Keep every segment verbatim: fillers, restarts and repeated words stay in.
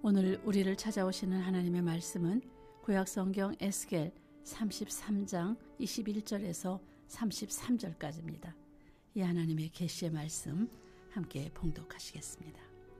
오늘 우리를 찾아오시는 하나님의 말씀은 구약성경 에스겔 삼십삼 장 이십일 절에서 삼십삼 절까지입니다. 이 하나님의 계시의 말씀 함께 봉독하시겠습니다.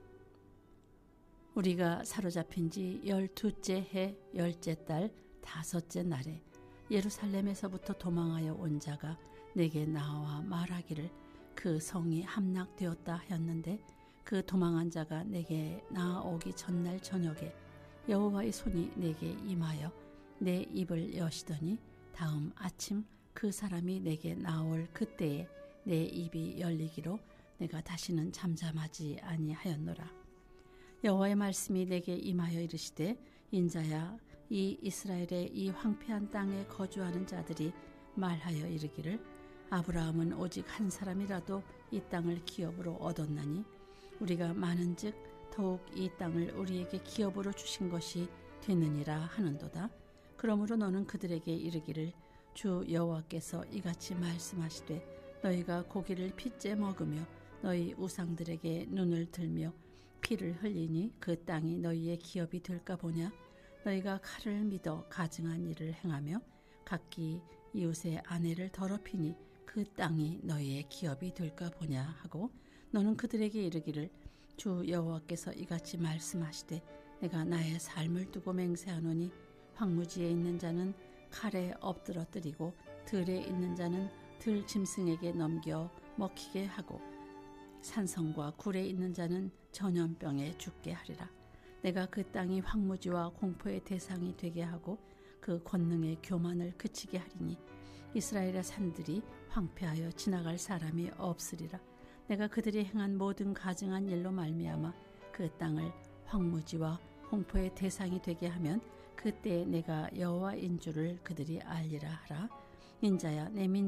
우리가 사로잡힌 지 열두째 해 열째 달 다섯째 날에 예루살렘에서부터 도망하여 온 자가 내게 나와 말하기를 그 성이 함락되었다 하였는데, 그 도망한 자가 내게 나아오기 전날 저녁에 여호와의 손이 내게 임하여 내 입을 여시더니 다음 아침 그 사람이 내게 나올 그때에 내 입이 열리기로 내가 다시는 잠잠하지 아니하였노라. 여호와의 말씀이 내게 임하여 이르시되, 인자야, 이 이스라엘의 이 황폐한 땅에 거주하는 자들이 말하여 이르기를 아브라함은 오직 한 사람이라도 이 땅을 기업으로 얻었나니 우리가 많은즉 더욱 이 땅을 우리에게 기업으로 주신 것이 되느니라 하는도다. 그러므로 너는 그들에게 이르기를 주 여호와께서 이같이 말씀하시되, 너희가 고기를 핏째 먹으며 너희 우상들에게 눈을 들며 피를 흘리니 그 땅이 너희의 기업이 될까 보냐. 너희가 칼을 믿어 가증한 일을 행하며 각기 이웃의 아내를 더럽히니 그 땅이 너희의 기업이 될까 보냐 하고, 너는 그들에게 이르기를 주 여호와께서 이같이 말씀하시되, 내가 나의 삶을 두고 맹세하노니 황무지에 있는 자는 칼에 엎드러뜨리고 들에 있는 자는 들 짐승에게 넘겨 먹히게 하고 산성과 굴에 있는 자는 전염병에 죽게 하리라. 내가 그 땅이 황무지와 공포의 대상이 되게 하고 그 권능의 교만을 그치게 하리니 이스라엘의 산들이 황폐하여 지나갈 사람이 없으리라. 내가 그들이 행한 모든 가증한 일로 말미암아 그 땅을 황무지와 공포의 대상이 되게 하면 그때 내가 여호와인 줄을 그들이 알리라 하라. 인자야, 내 민